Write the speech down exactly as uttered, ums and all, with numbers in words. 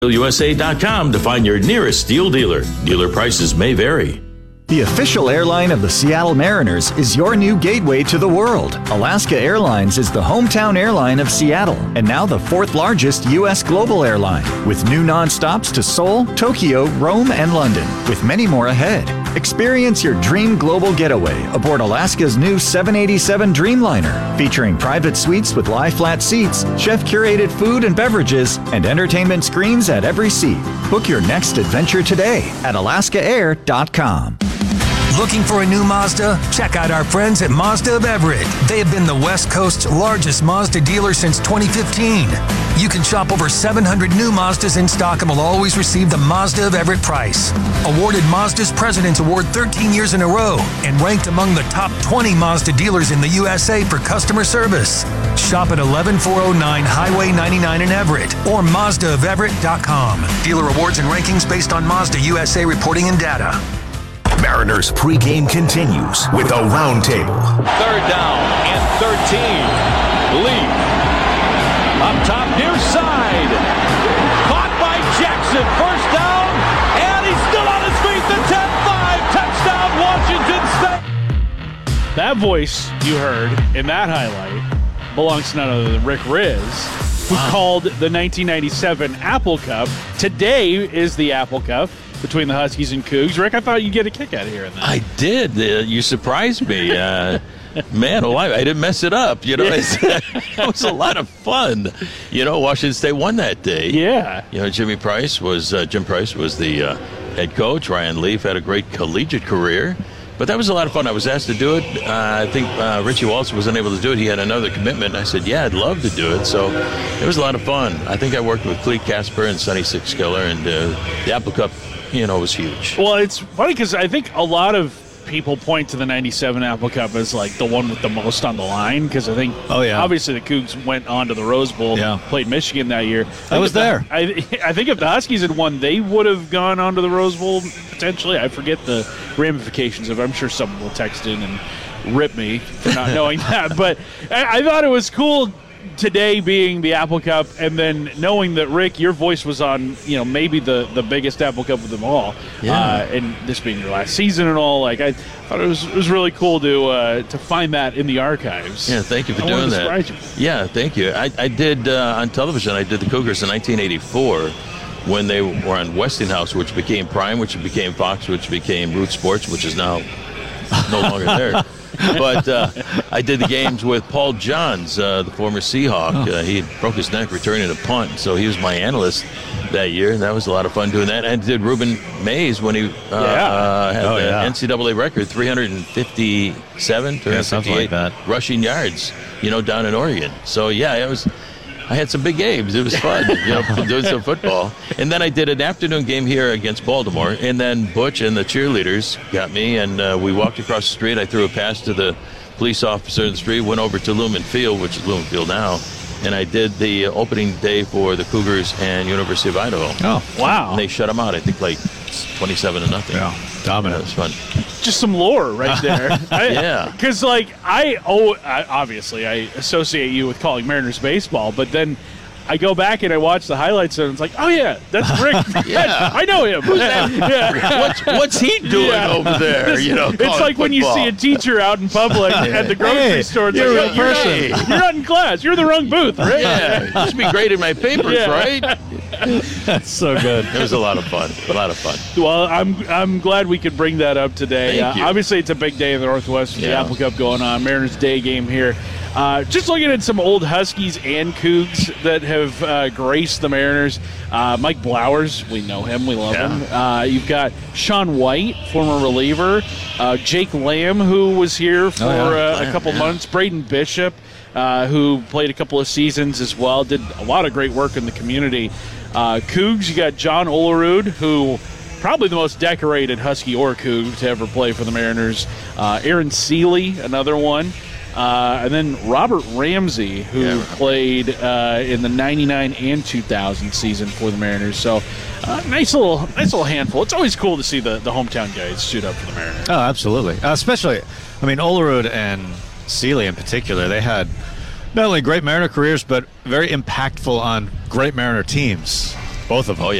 U S A dot com to find your nearest Steel dealer. Dealer prices may vary. The official airline of the Seattle Mariners is your new gateway to the world. Alaska Airlines is the hometown airline of Seattle and now the fourth largest U S global airline, with new nonstops to Seoul, Tokyo, Rome, and London, with many more ahead. Experience your dream global getaway aboard Alaska's new seven eighty-seven Dreamliner, featuring private suites with lie-flat seats, chef-curated food and beverages, and entertainment screens at every seat. Book your next adventure today at alaska air dot com. Looking for a new Mazda? Check out our friends at Mazda of Everett. They have been the West Coast's largest Mazda dealer since twenty fifteen. You can shop over seven hundred new Mazdas in stock and will always receive the Mazda of Everett price. Awarded Mazda's President's Award thirteen years in a row and ranked among the top twenty Mazda dealers in the U S A for customer service. Shop at eleven four oh nine Highway ninety-nine in Everett or Mazda of Everett dot com. Dealer awards and rankings based on Mazda U S A reporting and data. Mariners pregame continues with a roundtable. Third down and thirteen. Lee up top near side. Caught by Jackson. First down, and he's still on his feet. The ten five. Touchdown, Washington State. That voice you heard in that highlight belongs to none other than Rick Riz, who wow. called the nineteen ninety-seven Apple Cup. Today is the Apple Cup between the Huskies and Cougs. Rick, I thought you'd get a kick out of hearing that. I did. Uh, you surprised me. Uh, man, well, I, I didn't mess it up. You know, yeah. It was a lot of fun. You know, Washington State won that day. Yeah. You know, Jimmy Price was, uh, Jim Price was the uh, head coach. Ryan Leaf had a great collegiate career. But that was a lot of fun. I was asked to do it. Uh, I think uh, Richie Waltz wasn't able to do it. He had another commitment. I said, yeah, I'd love to do it. So it was a lot of fun. I think I worked with Cleet Casper and Sonny Sixkiller, and uh, the Apple Cup, you know, was huge. Well, it's funny because I think a lot of people point to the ninety-seven Apple Cup as like the one with the most on the line, because I think oh, yeah. obviously the Cougs went on to the Rose Bowl, yeah. played Michigan that year. I, I was there. The, I, I think if the Huskies had won, they would have gone on to the Rose Bowl potentially. I forget the ramifications of it. I'm sure someone will text in and rip me for not knowing that. But I, I thought it was cool today being the Apple Cup, and then knowing that, Rick, your voice was on, you know, maybe the, the biggest Apple Cup of them all, yeah. uh, and this being your last season and all, like I thought it was it was really cool to uh, to find that in the archives. Yeah, thank you for I doing to that. You. Yeah, thank you. I, I did uh, on television. I did the Cougars in nineteen eighty-four when they were on Westinghouse, which became Prime, which became Fox, which became Root Sports, which is now no longer there. But uh, I did the games with Paul Johns, uh, the former Seahawk. Uh, he broke his neck returning a punt, so he was my analyst that year. That was a lot of fun doing that. And did Ruben Mays when he uh, yeah. uh, had oh, the yeah. N C double A record, three fifty-seven, yeah, something like that, rushing yards, you know, down in Oregon. So, yeah, it was... I had some big games. It was fun, you know, doing some football. And then I did an afternoon game here against Baltimore. And then Butch and the cheerleaders got me, and uh, we walked across the street. I threw a pass to the police officer in the street, went over to Lumen Field, which is Lumen Field now, and I did the opening day for the Cougars and University of Idaho. Oh, wow. And they shut them out, I think, like twenty-seven to nothing. Yeah, dominant. That was fun. Just some lore right there. I, yeah. Because, like, I, oh, I, obviously, I associate you with calling Mariners baseball, but then I go back and I watch the highlights and it's like, oh, yeah, that's Rick. Yeah. I know him. Who's that? Yeah. What's, what's he doing Yeah. over there? You know, it's like when you see a teacher out in public at the grocery Hey, store. It's you're like, a real you're, person. not, you're not in class. You're in the wrong booth, right? Yeah, you should be grading my papers, Yeah. right? That's so good. It was a lot of fun. A lot of fun. Well, I'm I'm glad we could bring that up today. Thank Uh, you. obviously, it's a big day in the Northwest with the Yeah. Apple Cup going on. Mariners Day game here. Uh, just looking at some old Huskies and Cougs that have uh, graced the Mariners. Uh, Mike Blowers, we know him, we love Yeah. him. Uh, you've got Sean White, former reliever. Uh, Jake Lamb, who was here for Oh, yeah. uh, a Lamb, couple yeah. months. Braden Bishop, uh, who played a couple of seasons as well. Did a lot of great work in the community. Uh, Cougs, you got John Olerud, who probably the most decorated Husky or Coug to ever play for the Mariners. Uh, Aaron Seeley, another one. Uh, and then Robert Ramsey, who Yeah. played uh, in the ninety-nine and two thousand season for the Mariners. So, uh, nice little nice little handful. It's always cool to see the, the hometown guys suit up for the Mariners. Oh, absolutely. Uh, especially, I mean, Olerud and Seeley in particular, they had not only great Mariner careers, but very impactful on great Mariner teams. Both of them. Oh, yeah.